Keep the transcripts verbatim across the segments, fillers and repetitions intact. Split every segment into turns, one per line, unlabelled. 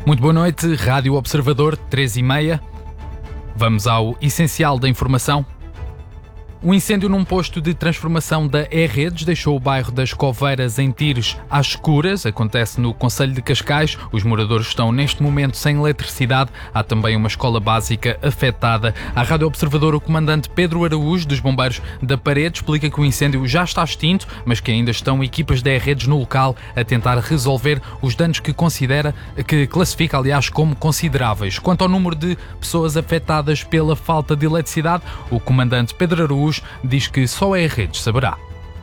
Muito boa noite, Rádio Observador, três e meia. Vamos ao essencial da informação. O incêndio num posto de transformação da E-Redes deixou o bairro das Coveiras em Tires às escuras. Acontece no concelho de Cascais. Os moradores estão neste momento sem eletricidade. Há também uma escola básica afetada. À Rádio Observador, o comandante Pedro Araújo, dos Bombeiros da Parede, explica que o incêndio já está extinto, mas que ainda estão equipas da E-Redes no local a tentar resolver os danos que considera, que classifica, aliás, como consideráveis. Quanto ao número de pessoas afetadas pela falta de eletricidade, o comandante Pedro Araújo diz que só a E-Redes saberá.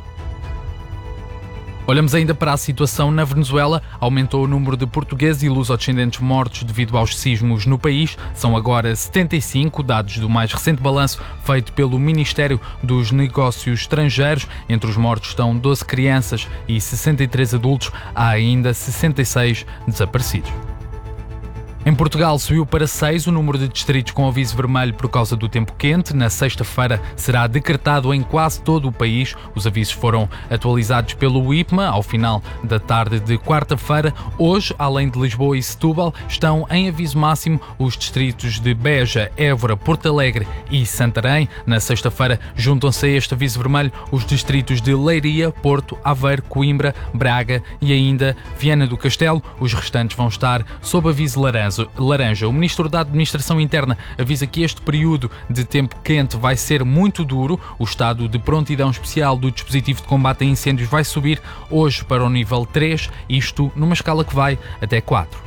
Olhamos ainda para a situação na Venezuela. Aumentou o número de portugueses e lusodescendentes mortos devido aos sismos no país. São agora setenta e cinco, dados do mais recente balanço feito pelo Ministério dos Negócios Estrangeiros. Entre os mortos estão doze crianças e sessenta e três adultos. Há ainda sessenta e seis desaparecidos. Em Portugal subiu para seis o número de distritos com aviso vermelho por causa do tempo quente. Na sexta-feira será decretado em quase todo o país. Os avisos foram atualizados pelo I P M A ao final da tarde de quarta-feira. Hoje, além de Lisboa e Setúbal, estão em aviso máximo os distritos de Beja, Évora, Porto Alegre e Santarém. Na sexta-feira juntam-se a este aviso vermelho os distritos de Leiria, Porto, Aveiro, Coimbra, Braga e ainda Viana do Castelo. Os restantes vão estar sob aviso laranja. Laranja. O Ministro da Administração Interna avisa que este período de tempo quente vai ser muito duro. O estado de prontidão especial do dispositivo de combate a incêndios vai subir hoje para o nível três, isto numa escala que vai até quatro.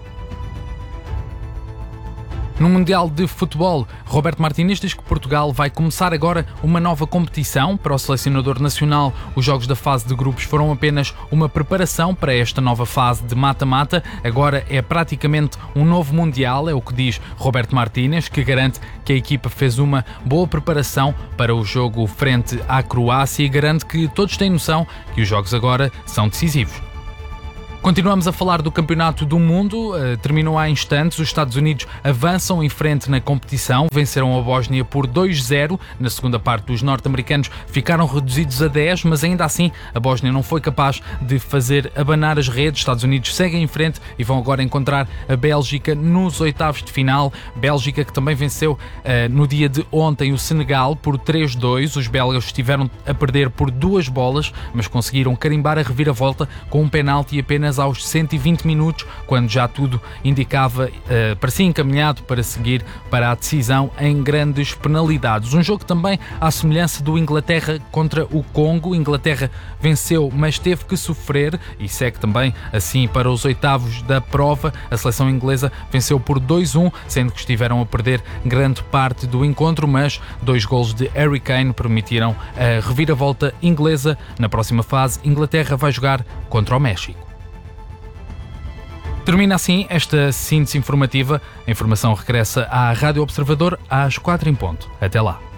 No Mundial de Futebol, Roberto Martínez diz que Portugal vai começar agora uma nova competição. Para o selecionador nacional, os jogos da fase de grupos foram apenas uma preparação para esta nova fase de mata-mata. Agora é praticamente um novo Mundial, é o que diz Roberto Martínez, que garante que a equipa fez uma boa preparação para o jogo frente à Croácia e garante que todos têm noção que os jogos agora são decisivos. Continuamos a falar do Campeonato do Mundo. Uh, terminou há instantes. Os Estados Unidos avançam em frente na competição. Venceram a Bósnia por dois zero. Na segunda parte, os norte-americanos ficaram reduzidos a dez, mas ainda assim a Bósnia não foi capaz de fazer abanar as redes. Os Estados Unidos seguem em frente e vão agora encontrar a Bélgica nos oitavos de final. Bélgica que também venceu uh, no dia de ontem o Senegal por três dois. Os belgas estiveram a perder por duas bolas, mas conseguiram carimbar a reviravolta com um penalti apenas aos cento e vinte minutos, quando já tudo indicava, uh, parecia encaminhado para seguir para a decisão em grandes penalidades. Um jogo também à semelhança do Inglaterra contra o Congo. Inglaterra venceu, mas teve que sofrer e segue também assim para os oitavos da prova. A seleção inglesa venceu por dois um, sendo que estiveram a perder grande parte do encontro, mas dois golos de Harry Kane permitiram a reviravolta inglesa. Na próxima fase, Inglaterra vai jogar contra o México. Termina assim esta síntese informativa. A informação regressa à Rádio Observador às quatro em ponto. Até lá.